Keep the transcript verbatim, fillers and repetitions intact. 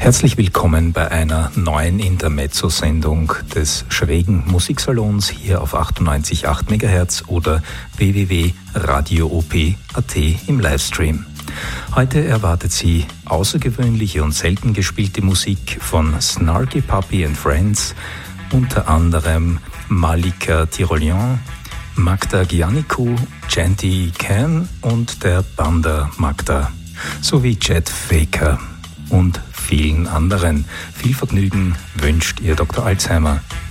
Herzlich willkommen bei einer neuen Intermezzo-Sendung des schrägen Musiksalons hier auf achtundneunzig Komma acht Megahertz oder w w w punkt radio o p punkt a t im Livestream. Heute erwartet Sie außergewöhnliche und selten gespielte Musik von Snarky Puppy and Friends, unter anderem Malika Tirolian, Magda Giannikou, Chanty Can und der Banda Magda, sowie Chet Faker und vielen anderen. Viel Vergnügen wünscht Ihr Doktor Alzheimer.